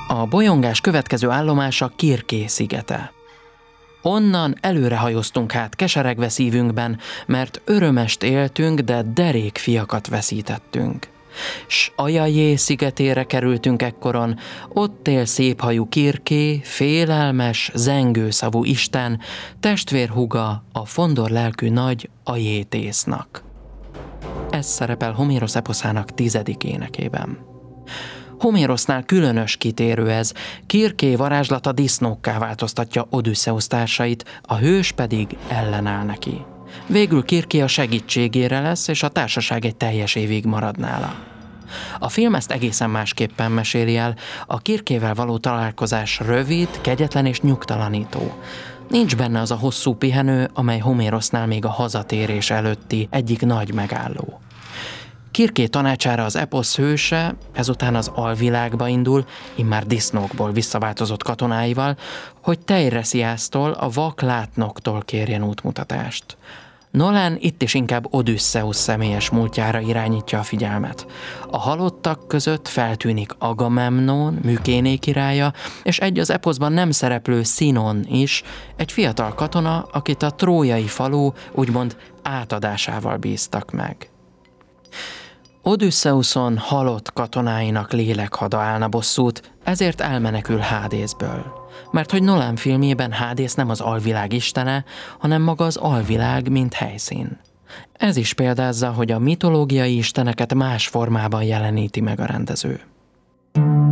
A bolyongás következő állomása Kirké szigete. Onnan előrehajóztunk át keseregve szívünkben, mert örömest éltünk, de derék fiakat veszítettünk. S Ajajé szigetére kerültünk ekkoron, ott él széphajú Kirké, félelmes, zengőszavú isten, testvérhúga a fondor lelkű nagy Ajétésznak. Ez szerepel Homérosz eposzának 10. énekében. Homérosznál különös kitérő ez, Kirké varázslata disznókká változtatja Odüsszeusz társait, a hős pedig ellenáll neki. Végül Kirké a segítségére lesz, és a társaság egy teljes évig marad nála. A film ezt egészen másképpen meséli el, a Kirkével való találkozás rövid, kegyetlen és nyugtalanító. Nincs benne az a hosszú pihenő, amely Homérosznál még a hazatérés előtti egyik nagy megálló. Kirké tanácsára az eposz hőse ezután az alvilágba indul, immár disznókból visszaváltozott katonáival, hogy Teiresiasztól, a vak látnoktól kérjen útmutatást. Nolan itt is inkább Odüsszeusz személyes múltjára irányítja a figyelmet. A halottak között feltűnik Agamemnon, Mükéné királya, és egy az eposzban nem szereplő Sinon is, egy fiatal katona, akit a trójai falu úgymond átadásával bíztak meg. Odüsszeuszon halott katonáinak lélekhada állna bosszút, ezért elmenekül Hádészből. Mert hogy Nolan filmjében Hádész nem az alvilág istene, hanem maga az alvilág, mint helyszín. Ez is példázza, hogy a mitológiai isteneket más formában jeleníti meg a rendező.